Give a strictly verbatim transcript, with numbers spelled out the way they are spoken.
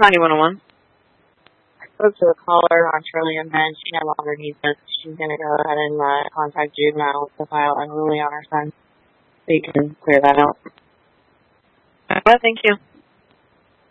ninety-one oh one. I spoke to a caller on Trillium, and she no longer needs us. She's going to go ahead and uh, contact Juvenile to file unruly on her son, so you can clear that out. Well, thank you.